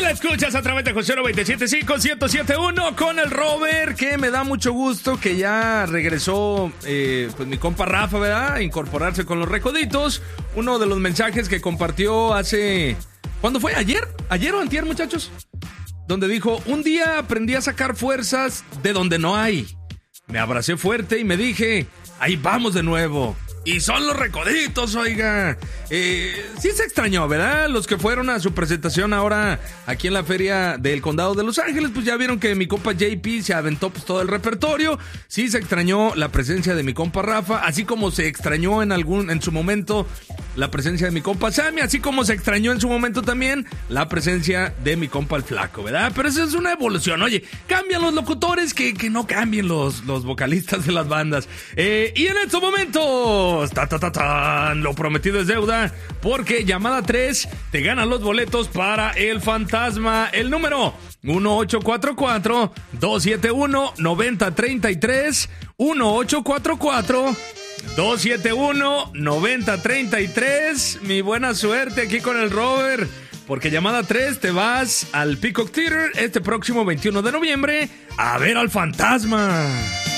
la escuchas a través de José 97.5, 107.1 con el Robert, que me da mucho gusto que ya regresó pues mi compa Rafa, ¿verdad? A incorporarse con los Recoditos. Uno de los mensajes que compartió hace... ¿Cuándo fue? ¿Ayer? ¿Ayer o antier, muchachos? Donde dijo, un día aprendí a sacar fuerzas de donde no hay. Me abracé fuerte y me dije, ahí vamos de nuevo. Y son los Recoditos, oiga. Sí se extrañó, ¿verdad? Los que fueron a su presentación ahora aquí en la Feria del Condado de Los Ángeles, pues ya vieron que mi compa JP se aventó pues todo el repertorio. Sí se extrañó la presencia de mi compa Rafa, así como se extrañó en su momento la presencia de mi compa Sammy, así como se extrañó en su momento también la presencia de mi compa el Flaco, ¿verdad? Pero eso es una evolución, oye, cambian los locutores, que no cambien los vocalistas de las bandas. Y en estos momentos, lo prometido es deuda, porque llamada 3 te ganan los boletos para El Fantasma. El número 1844-271-9033, 1844-271-9033. Mi buena suerte aquí con el Robert, porque llamada 3 te vas al Peacock Theater este próximo 21 de noviembre a ver al Fantasma.